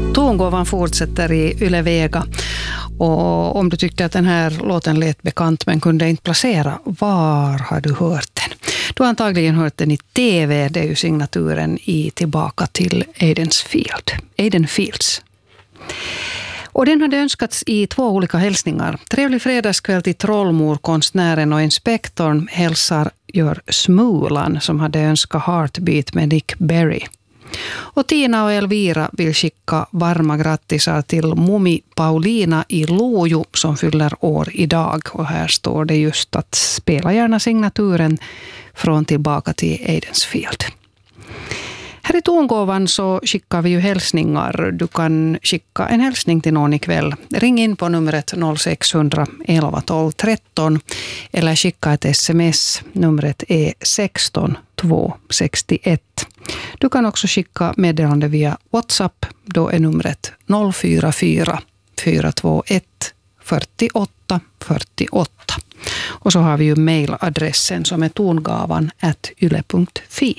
Tongåvan fortsätter i Yle Vega. Och om du tyckte att den här låten lät bekant men kunde inte placera, var har du hört den? Du har antagligen hört den i TV, det är ju signaturen i Tillbaka till Aiden Fields. Och den hade önskats i 2 olika hälsningar. Trevlig fredagskväll till Trollmor, konstnären och inspektorn gör Smulan som hade önskat Heartbeat med Nick Berry. Och Tina och Elvira vill skicka varma grattisar till Mummi Paulina i Lojo som fyller år idag. Och här står det just att spela gärna signaturen från Tillbaka till Aidensfield. Här i tongåvan så skickar vi ju hälsningar. Du kan skicka en hälsning till någon ikväll. Ring in på numret 0600 11 12 13 eller skicka ett sms. Numret är 16 261. Du kan också skicka meddelande via WhatsApp. Då är numret 044 421 48 48. Och så har vi ju mailadressen som är tongavan@yle.fi.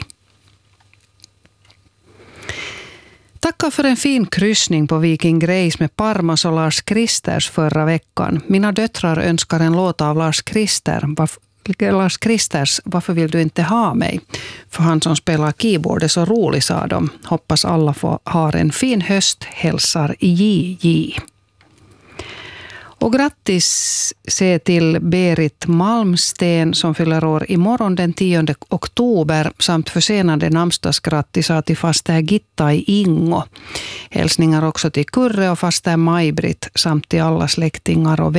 Tacka för en fin kryssning på Viking Grace med Parmas och Lars Kristers förra veckan. Mina döttrar önskar en låt av Lars Kristers, varför vill du inte ha mig? För han som spelar keyboard är så rolig, sa de. Hoppas alla har en fin höst, hälsar JJ. Och grattis se till Berit Malmsten som fyller år imorgon den 10 oktober samt försenade namnsdagsgrattisar till faster Gitta i Ingo. Hälsningar också till Kurre och faster Maj-Britt samt till alla släktingar och